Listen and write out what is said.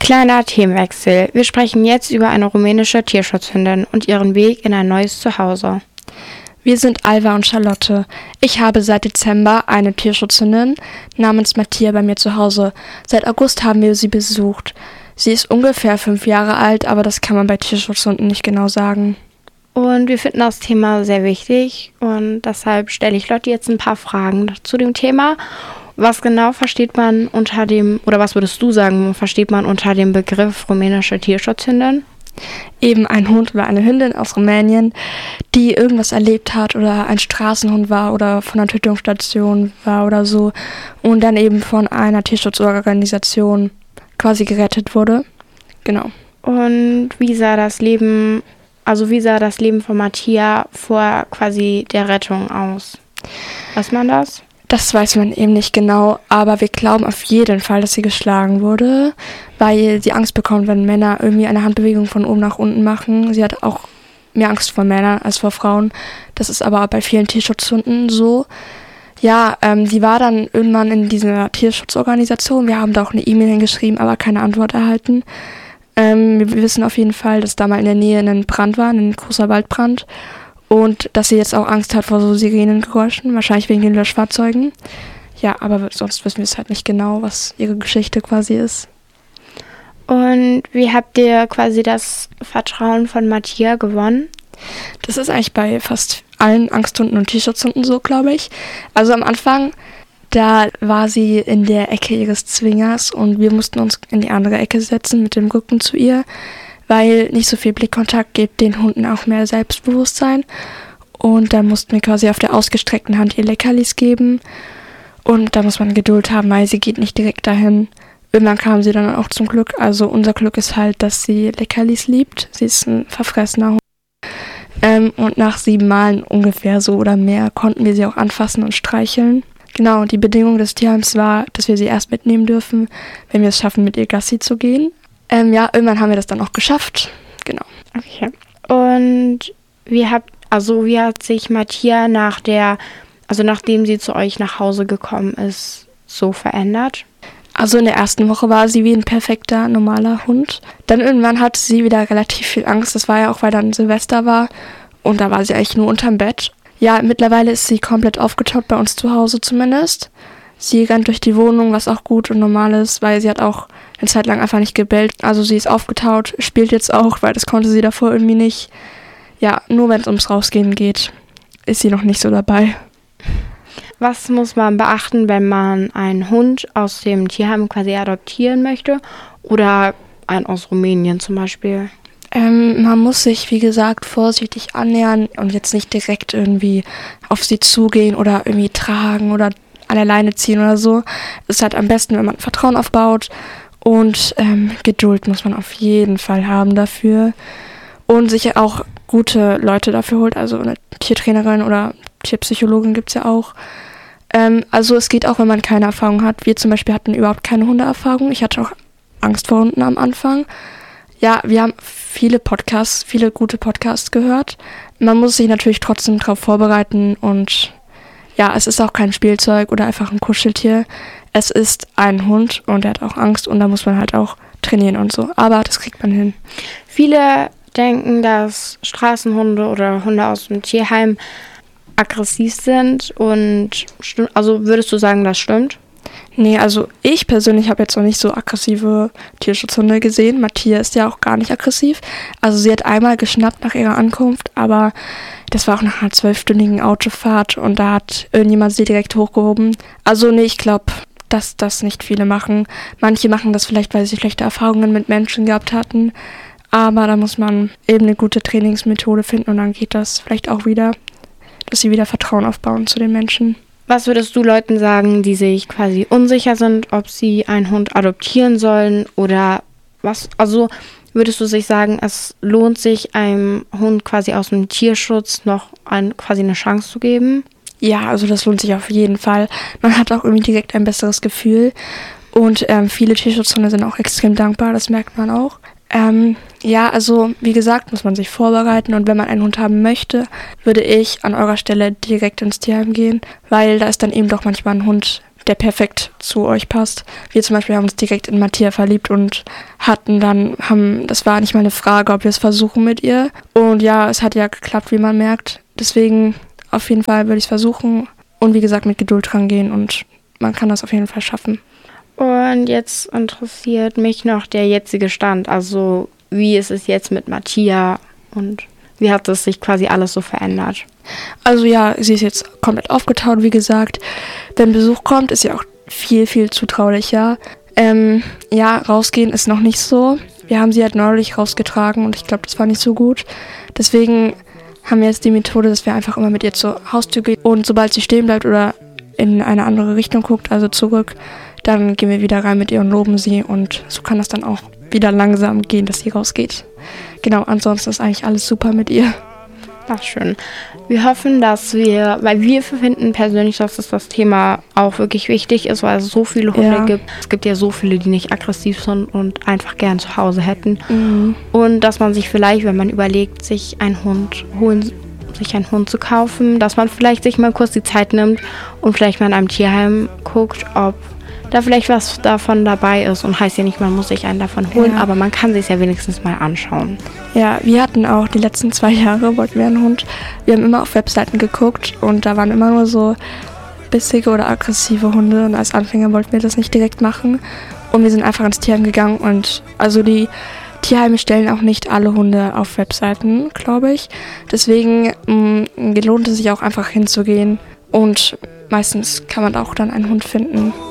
Kleiner Themenwechsel. Wir sprechen jetzt über eine rumänische Tierschutzhündin und ihren Weg in ein neues Zuhause. Wir sind Alva und Charlotte. Ich habe seit Dezember eine Tierschutzhündin namens Mattia bei mir zu Hause. Seit August haben wir sie besucht. Sie ist ungefähr 5 Jahre alt, aber das kann man bei Tierschutzhunden nicht genau sagen. Und wir finden das Thema sehr wichtig und deshalb stelle ich Lotti jetzt ein paar Fragen zu dem Thema. Was genau versteht man unter dem, oder was würdest du sagen, versteht man unter dem Begriff rumänische Tierschutzhündin? Eben ein Hund oder eine Hündin aus Rumänien, die irgendwas erlebt hat oder ein Straßenhund war oder von einer Tötungsstation war oder so und dann eben von einer Tierschutzorganisation quasi gerettet wurde. Genau. Und wie sah das Leben von Mattia vor quasi der Rettung aus? Weiß man das? Das weiß man eben nicht genau, aber wir glauben auf jeden Fall, dass sie geschlagen wurde, weil sie Angst bekommt, wenn Männer irgendwie eine Handbewegung von oben nach unten machen. Sie hat auch mehr Angst vor Männern als vor Frauen. Das ist aber bei vielen Tierschutzhunden so. Ja, sie war dann irgendwann in dieser Tierschutzorganisation. Wir haben da auch eine E-Mail hingeschrieben, aber keine Antwort erhalten. Wir wissen auf jeden Fall, dass da mal in der Nähe ein Brand war, ein großer Waldbrand. Und dass sie jetzt auch Angst hat vor so Sirenengeräuschen, wahrscheinlich wegen den Löschfahrzeugen. Ja, aber sonst wissen wir es halt nicht genau, was ihre Geschichte quasi ist. Und wie habt ihr quasi das Vertrauen von Mattia gewonnen? Das ist eigentlich bei fast allen Angsthunden und Tierschutzhunden so, glaube ich. Also am Anfang, da war sie in der Ecke ihres Zwingers und wir mussten uns in die andere Ecke setzen mit dem Rücken zu ihr, weil nicht so viel Blickkontakt gibt den Hunden auch mehr Selbstbewusstsein. Und da mussten wir quasi auf der ausgestreckten Hand ihr Leckerlis geben. Und da muss man Geduld haben, weil sie geht nicht direkt dahin. Irgendwann kam sie dann auch zum Glück. Also unser Glück ist halt, dass sie Leckerlis liebt. Sie ist ein verfressener Hund. Und nach 7 Malen ungefähr so oder mehr konnten wir sie auch anfassen und streicheln. Genau, die Bedingung des Tierheims war, dass wir sie erst mitnehmen dürfen, wenn wir es schaffen, mit ihr Gassi zu gehen. Irgendwann haben wir das dann auch geschafft. Genau. Okay. Und wie hat sich Mattia nachdem sie zu euch nach Hause gekommen ist, so verändert? Also in der ersten Woche war sie wie ein perfekter, normaler Hund. Dann irgendwann hatte sie wieder relativ viel Angst. Das war ja auch, weil dann Silvester war. Und da war sie eigentlich nur unterm Bett. Ja, mittlerweile ist sie komplett aufgetaut, bei uns zu Hause zumindest. Sie rennt durch die Wohnung, was auch gut und normal ist, weil sie hat auch eine Zeit lang einfach nicht gebellt. Also sie ist aufgetaut, spielt jetzt auch, weil das konnte sie davor irgendwie nicht. Ja, nur wenn es ums Rausgehen geht, ist sie noch nicht so dabei. Was muss man beachten, wenn man einen Hund aus dem Tierheim quasi adoptieren möchte? Oder einen aus Rumänien zum Beispiel? Man muss sich, wie gesagt, vorsichtig annähern und jetzt nicht direkt irgendwie auf sie zugehen oder irgendwie tragen oder an der Leine ziehen oder so. Es ist halt am besten, wenn man Vertrauen aufbaut und Geduld muss man auf jeden Fall haben dafür und sich auch gute Leute dafür holt, also eine Tiertrainerin oder Tierpsychologin gibt's ja auch. Also es geht auch, wenn man keine Erfahrung hat. Wir zum Beispiel hatten überhaupt keine Hundeerfahrung. Ich hatte auch Angst vor Hunden am Anfang. Ja, wir haben viele gute Podcasts gehört. Man muss sich natürlich trotzdem darauf vorbereiten und ja, es ist auch kein Spielzeug oder einfach ein Kuscheltier. Es ist ein Hund und er hat auch Angst und da muss man halt auch trainieren und so. Aber das kriegt man hin. Viele denken, dass Straßenhunde oder Hunde aus dem Tierheim aggressiv sind und also würdest du sagen, das stimmt? Nee, also ich persönlich habe jetzt noch nicht so aggressive Tierschutzhunde gesehen. Mattia ist ja auch gar nicht aggressiv. Also sie hat einmal geschnappt nach ihrer Ankunft, aber das war auch nach einer 12-stündigen Autofahrt und da hat irgendjemand sie direkt hochgehoben. Also nee, ich glaube, dass das nicht viele machen. Manche machen das vielleicht, weil sie schlechte Erfahrungen mit Menschen gehabt hatten. Aber da muss man eben eine gute Trainingsmethode finden und dann geht das vielleicht auch wieder, dass sie wieder Vertrauen aufbauen zu den Menschen. Was würdest du Leuten sagen, die sich quasi unsicher sind, ob sie einen Hund adoptieren sollen oder was? Also würdest du sich sagen, es lohnt sich, einem Hund quasi aus dem Tierschutz noch quasi eine Chance zu geben? Ja, also das lohnt sich auf jeden Fall. Man hat auch irgendwie direkt ein besseres Gefühl und viele Tierschutzhunde sind auch extrem dankbar, das merkt man auch. Ja, also wie gesagt, muss man sich vorbereiten und wenn man einen Hund haben möchte, würde ich an eurer Stelle direkt ins Tierheim gehen, weil da ist dann eben doch manchmal ein Hund, der perfekt zu euch passt. Wir zum Beispiel haben uns direkt in Mattia verliebt und das war nicht mal eine Frage, ob wir es versuchen mit ihr. Und ja, es hat ja geklappt, wie man merkt. Deswegen auf jeden Fall würde ich es versuchen und wie gesagt mit Geduld rangehen und man kann das auf jeden Fall schaffen. Und jetzt interessiert mich noch der jetzige Stand. Also wie ist es jetzt mit Mattia und wie hat es sich quasi alles so verändert? Also ja, sie ist jetzt komplett aufgetaut, wie gesagt. Wenn Besuch kommt, ist sie auch viel, viel zutraulicher. Ja, rausgehen ist noch nicht so. Wir haben sie halt neulich rausgetragen und ich glaube, das war nicht so gut. Deswegen haben wir jetzt die Methode, dass wir einfach immer mit ihr zur Haustür gehen und sobald sie stehen bleibt oder in eine andere Richtung guckt, also zurück, dann gehen wir wieder rein mit ihr und loben sie und so kann das dann auch wieder langsam gehen, dass sie rausgeht. Genau, ansonsten ist eigentlich alles super mit ihr. Ach, schön. Wir hoffen, weil wir finden persönlich, dass das Thema auch wirklich wichtig ist, weil es so viele Hunde gibt. Es gibt ja so viele, die nicht aggressiv sind und einfach gern zu Hause hätten. Mhm. Und dass man sich vielleicht, wenn man überlegt, sich einen Hund zu kaufen, dass man vielleicht sich mal kurz die Zeit nimmt und vielleicht mal in einem Tierheim guckt, ob da vielleicht was davon dabei ist. Und heißt ja nicht, man muss sich einen davon holen, aber man kann sich ja wenigstens mal anschauen. Ja, wir hatten auch die letzten 2 Jahre, wollten wir einen Hund. Wir haben immer auf Webseiten geguckt und da waren immer nur so bissige oder aggressive Hunde. Und als Anfänger wollten wir das nicht direkt machen. Und wir sind einfach ins Tierheim gegangen und also die Tierheime stellen auch nicht alle Hunde auf Webseiten, glaube ich. Deswegen lohnt es sich auch einfach hinzugehen und meistens kann man auch dann einen Hund finden.